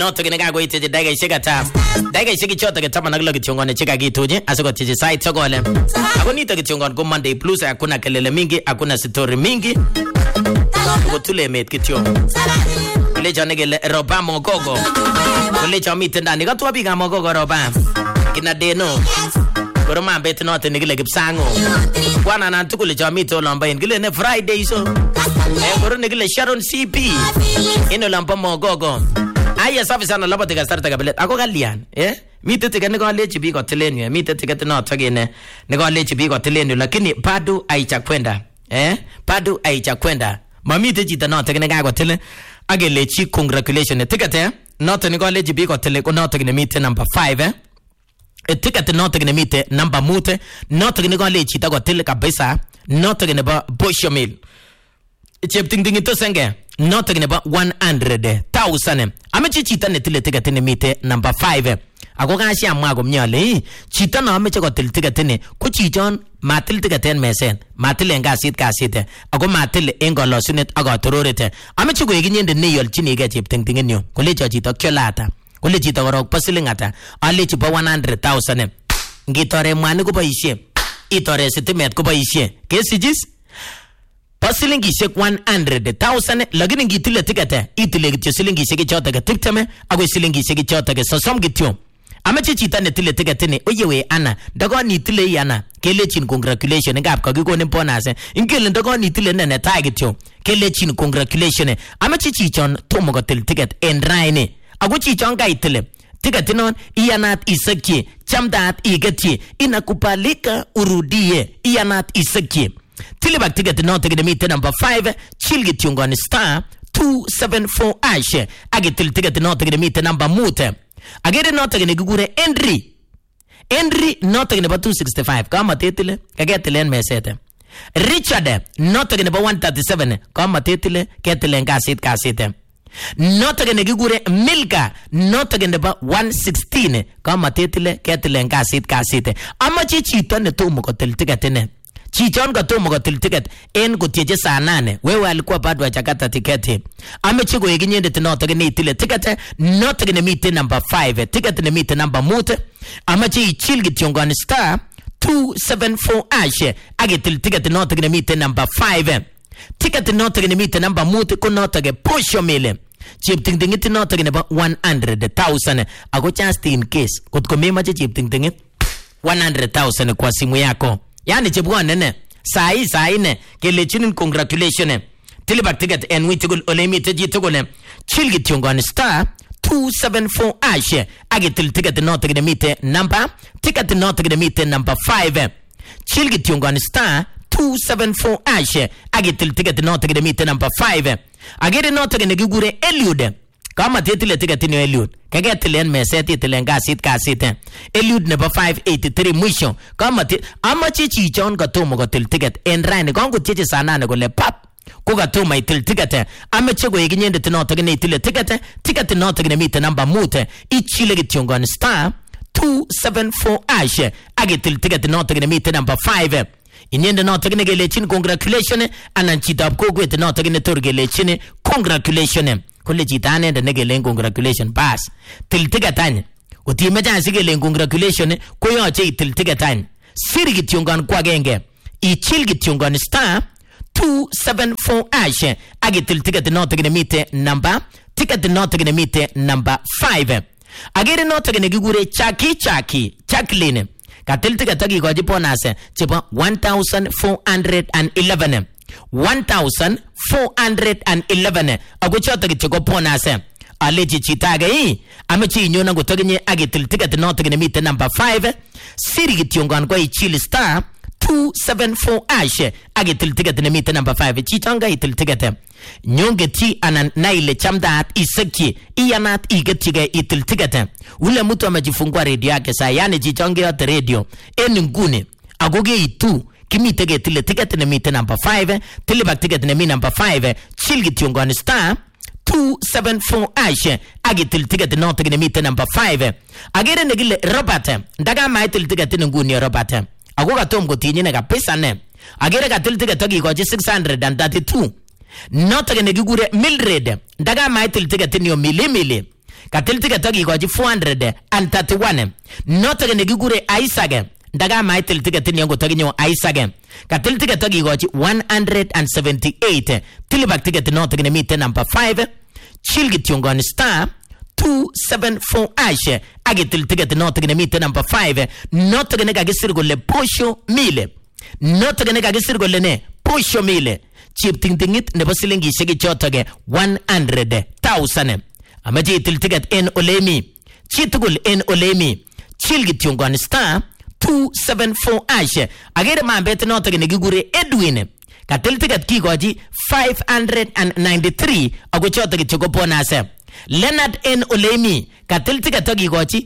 noto gine gago ite daga shigata daga shigi chota ke tama naglo kichongone chika kituje asiko tije site sokole ako nito kichongone ko Monday Plus hakuna kelele mingi hakuna story mingi ko tule met kityo kule janegele roba mogogo kule chamite ndani ka tuapiga mogogo roba kina deno koroma beti noto nigile kipsango kwana na tukule chamite olamba ingile ne Friday so koro nigile Sharon CP ino lamba mogogo aya safi sana labo tiga starta kabele ako kalian mite tiga ne gole chibi ko telenyu mite tiga no togene ne gole chibi ko telenyu lakini bado aichakwenda bado aichakwenda mamite chita no togene ga ko tele agele chi congratulations tikate not ne gole chibi ko tele ko no togene mite number 5 tikate no togene mite number mute no togene gole chita ko tele kabisa no togene ba boshomil chepting to senge not talking about 100,000 amechi chita ne tile tiga tene mite number 5 ako gashi amago mnyale chita no amechi ko tile tiga tene ko chichon matil tiga ten mesen matil engasit kasite ako matil engolo sunet aga tororete amechi ko yinyende ne yol chini ga chepting nyo ko le chita kyolata ko le chita gorok pasilingata ale chipa 100,000 ngitore mwani ko boishe itore sitimet ko boishe kesijis pasilingi shek 100,000 lakini ngitile tikete itile gityo silingi shek chota ke tipteme ako silingi shek chota ke sosom gityo amachi chita ne tile tikete ne oyewe ana dago ni tile yana kelechin congratulations ngap ka gikonin bonus ingele dago ni tile ne ta gityo kelechin congratulations amachi chichon tomo ko tile tiket en raine ako chichon ga itile tikete non iyanat isakye chamdat igetye inakubalika urudie iyanat isakye Tilibak ticket no ticket meet number 5 chilgit yungoni star 274 ash agitil ticket no ticket meet number mute agere no ticket gugure Henry no ticket number 265 kama tetile kagetile mesete Richard no ticket number 137 kama tetile ketile kasite no ticket gugure Milka no ticket number 116 kama tetile ketile kasite ama chichito ne tomo ko ticket ne chichon ka tomo ko til ticket en ko tieje saa 8 wewe alikuwa bado hachakata tiketi amechi ko yinyende tinoto ke itile ticket not ke meet number 5 ticket ne meet number mute amechi ichilgi tiongani star 274 ash agetil ticket not ke meet number 5 ticket not ke meet number mute ko not ke push mele chip ting ting not ke ba 100,000 ago just in case kotko mema chip ting ting 100,000 kwa simu yako yani chebwane ne sai ne kelechinin congratulations tilibak ticket en witigul olemite jitugule chilgi tiongani star 274 ash agetil ticket not to mite number ticket not to mite number 5 chilgi tiongani star 274 ash agetil ticket not to mite number 5 agere not to gigure Eliud kama tetile ticket ni Eliud kagetile meseti tilen kasite Eliud number 583 mwisho kama ama chichon ka tomo ko til ticket en rain kongo chichi sana ne gole pap ko ka tomo itil ticket ameche go yinyende tinoto ne itil ticket not ne mite number mute ichile gitiongon star 274 ash agetil ticket not ne mite number 5 inyende not ne gelechin congratulations ananchitap ko gwet not ne torgelechin congratulations kule chitane de negelen congratulations bas til tigatany utime jansi gelen congratulations ko yoche til tigatany sirgi tiongan kwa genge ichilgi tiongan star 274 ash agitil ticket not gene mite number ticket not gene mite number 5 agere not gene gigure Jacqueline katil ticket tagi goji bonase chipo 1,411 1,411 agochota gichego bonase aleji chitaga amechi nyona gotoginye agitil ticket not gene mite number 5 sirgi tiongan kwa ichil star 274 ash agitil ticket ne mite number 5 chichanga itil ticket nyonge ti anan naile chamdat isaki iyanat igetiga itil ticket ule mtu amejifungua radio yake saa yani chichanga ya radio ngune agoge itu kimite getile ticket ne mite number 5 tilibak ticket ne mi number 5 chilgi tiongani star 274 ash agitil ticket not ne mite number 5 agere negile Robert ndaga maitil ticket nguni Robert agoga tom go tinyine ka pesa ne agere ka til ticket togi goji 632 not gene gigure Mildred ndaga maitil ticket ni mili Katil ticket akikochi 431. Notok nekikure Isaac. Ndaga maitil ticket ni yango taginyo Isaac. Katil ticket akikochi 178. Tilibak ticket notok nemite number 5. Chilgit yongon star 274 ash. Agitil ticket notok nemite number 5. Notok nekagisir gole posho mile. Notok nekagisir gole ne posho mile. Chip ting tingit nebo silingi shiki chotoge 100,000. Amaji itil ticket en olemi. Chitugul en olemi. Chilgit yongon star 274 ash. Agere mambete notok negigure Edwin. Katil ticket kikoji 593 ako chotoge choko bonase. Leonard N. Olemi katil ticket kikoji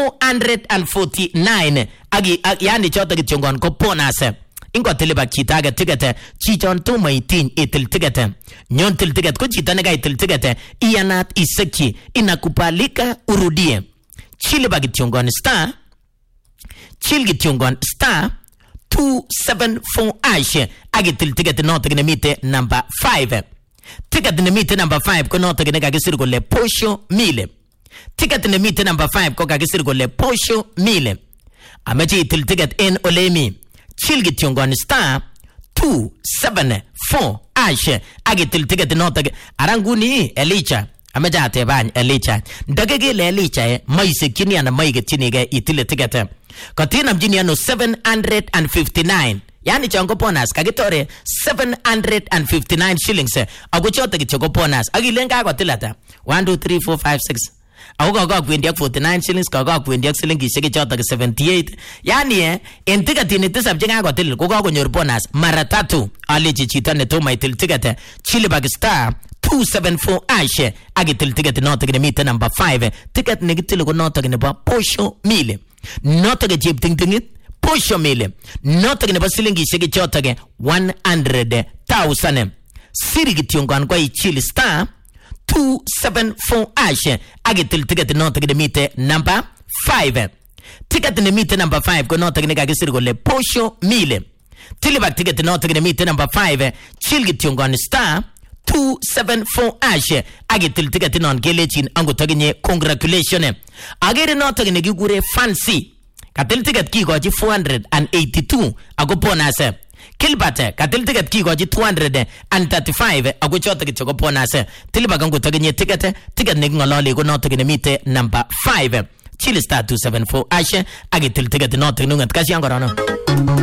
449 yani chotoge chongon ko bonase. Ingo tilibak chita aga ticket chichon to maitin itil ticket. Nyon til ticket ko chita nega itil ticket iyanat iseki inakubalika urudie. Chilibak chongon star Chilgitungon star 274 ash. Agitil ticket notok nemite number 5. Ticket nemite number 5 ko notok negagisir gole posho mile. Ticket nemite number 5 ko gagisir gole posho mile. Amaji itil ticket en olemi. Chilgitungon star 274 ash. Agitil ticket notok aranguni Elicha. Amaja tebany Elicha. Ndagegele Elicha maise kini ana maige chinige itil ticket. Katina mjini yano 759. Yani chango ponas kagitore 759 shillings. Aguchote kichoko ponas. Agilenga kwa tilata 1 2 3 4 5 6. Aguga kwendiak 49 shillings. Kaga kwendiak shilingi shiki chote 78. Yani entika tinitisa mjenga kwa til. Kuka kunyor ponas maratatu. Alichi chita netoma itil tikete. Chilibak star 274 ash. Agitil ticket notok nemite number 5. Ticket negitilu ko notok neba posho mile. Notok jib ting tingit posho mile. Notok neba silingi shiki chotoge 100,000. Sirigit yongan kwa ichili star 274 ash. Agitil ticket notok nemite number 5. Ticket nemite number 5 ko notok negagisir gole posho mile. Tilibak ticket notok nemite number 5. Chilgit yongan star 274 ash. Agitil ticket non gelechin ango taginye congratulations. Agere notok negigure Fancy. Katil ticket kikoji 482 ago bonase. Kilbate katil ticket kikoji 235 ago chotoge choko bonase. Tilibak ango taginye ticket negingolole go notok nemite number 5. Chili star 274 ash. Agitil ticket notok nungat kasi angorano.